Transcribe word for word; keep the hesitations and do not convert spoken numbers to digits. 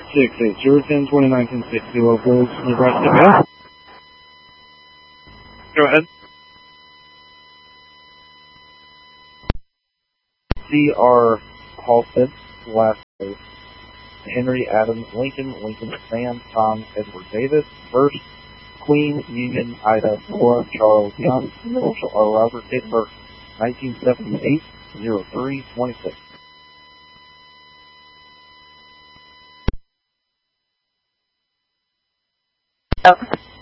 six eight zero ten twenty nineteen sixty locals, Nebraska. Go ahead. C R Halstead, last place. Henry Adams Lincoln, Lincoln Sam, Tom Edward Davis, first. Queen Union Ida Nora Charles Young, Social R. Robert date of birth nineteen seventy-eight, oh three twenty-six. Okay.